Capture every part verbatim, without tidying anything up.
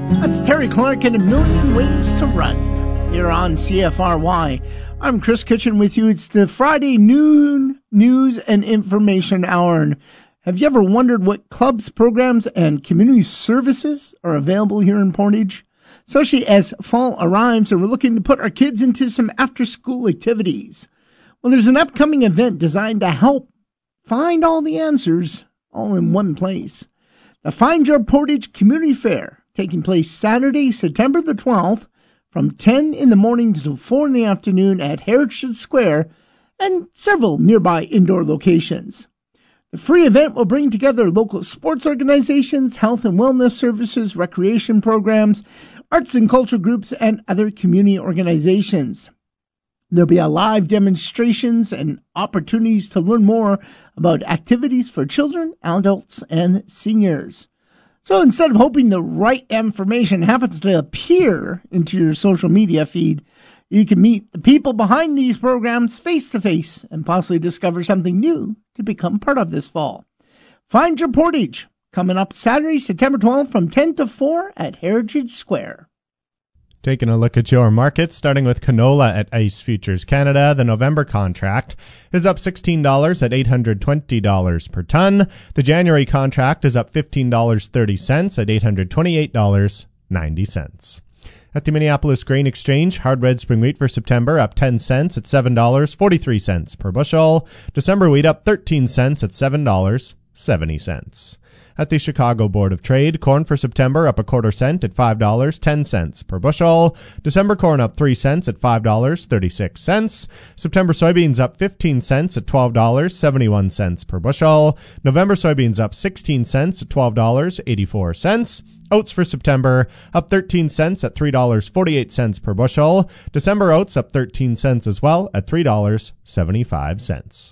That's Terry Clark and A Million Ways to Run here on C F R Y. I'm Chris Kitchen with you. It's the Friday noon news and information hour. And have you ever wondered what clubs, programs, and community services are available here in Portage? Especially as fall arrives and we're looking to put our kids into some after-school activities. Well, there's an upcoming event designed to help find all the answers all in one place. The Find Your Portage Community Fair, taking place Saturday, September the twelfth, from ten in the morning to four in the afternoon at Heritage Square and several nearby indoor locations. The free event will bring together local sports organizations, health and wellness services, recreation programs, arts and culture groups, and other community organizations. There'll be a live demonstrations and opportunities to learn more about activities for children, adults, and seniors. So instead of hoping the right information happens to appear into your social media feed, you can meet the people behind these programs face-to-face and possibly discover something new to become part of this fall. Find Your Portage, coming up Saturday, September twelfth from ten to four at Heritage Square. Taking a look at your markets, starting with canola at Ice Futures Canada. The November contract is up sixteen dollars at eight hundred twenty dollars per ton. The January contract is up fifteen dollars and thirty cents at eight hundred twenty-eight dollars and ninety cents. At the Minneapolis Grain Exchange, hard red spring wheat for September up ten cents at seven dollars and forty-three cents per bushel. December wheat up thirteen cents at seven dollars and seventy cents. At the Chicago Board of Trade, corn for September up a quarter cent at five dollars and ten cents per bushel. December corn up three cents at five dollars and thirty-six cents. September soybeans up fifteen cents at twelve dollars and seventy-one cents per bushel. November soybeans up sixteen cents at twelve dollars and eighty-four cents. Oats for September up thirteen cents at three dollars and forty-eight cents per bushel. December oats up thirteen cents as well at three dollars and seventy-five cents.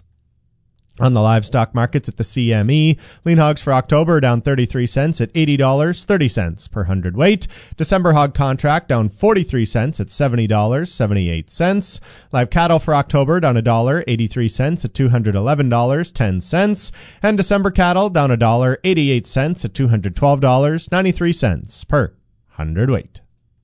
On the livestock markets at the C M E, lean hogs for October down thirty-three cents at eighty dollars and thirty cents per hundredweight. December hog contract down forty-three cents at seventy dollars and seventy-eight cents. Live cattle for October down one dollar and eighty-three cents at two hundred eleven dollars and ten cents. And December cattle down one dollar and eighty-eight cents at two hundred twelve dollars and ninety-three cents per hundredweight.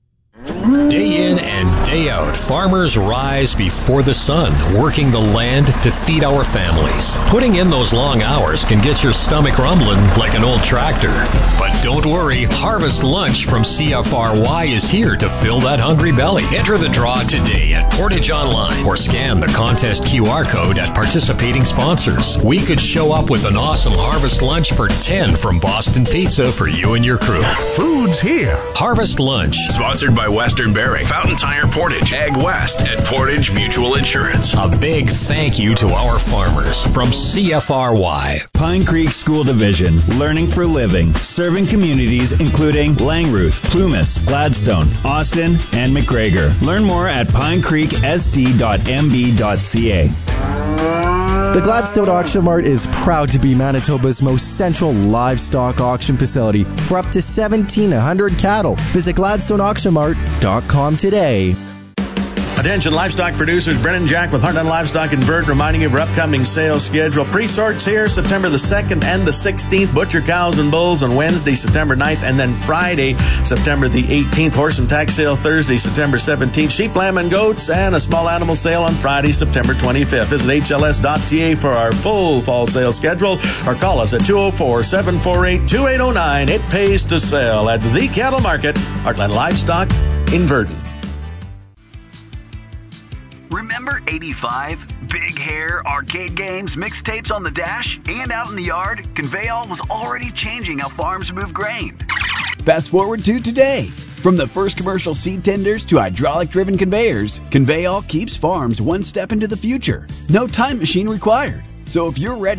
Day in and day out, farmers rise before the sun, working the land to feed our families. Putting in those long hours can get your stomach rumbling like an old tractor. But don't worry, Harvest Lunch from C F R Y is here to fill that hungry belly. Enter the draw today at Portage Online or scan the contest Q R code at participating sponsors. We could show up with an awesome Harvest Lunch for ten from Boston Pizza for you and your crew. Food's here. Harvest Lunch. Sponsored by Western Bearing, Fountain Tire Portage, Ag West, and Portage Mutual Insurance. A big thank you to our farmers from C F R Y. Pine Creek School Division, learning for living, serving communities including Langruth, Plumas, Gladstone, Austin, and McGregor. Learn more at pine creek s d dot m b dot c a. The Gladstone Auction Mart is proud to be Manitoba's most central livestock auction facility for up to seventeen hundred cattle. Visit gladstone auction mart dot com today. Attention livestock producers, Brennan Jack with Heartland Livestock and Bird reminding you of our upcoming sales schedule. Pre-sorts here September the second and the sixteenth. Butcher cows and bulls on Wednesday, September ninth, and then Friday, September the eighteenth. Horse and tax sale Thursday, September seventeenth. Sheep, lamb, and goats, and a small animal sale on Friday, September twenty-fifth. Visit H L S dot c a for our full fall sales schedule or call us at two oh four, seven four eight, two eight oh nine. It pays to sell at the Cattle Market, Heartland Livestock in Verdon. Remember eighty-five? Big hair, arcade games, mixtapes on the dash, and out in the yard? Conveyall was already changing how farms move grain. Fast forward to today. From the first commercial seed tenders to hydraulic-driven conveyors, Conveyall keeps farms one step into the future. No time machine required. So if you're ready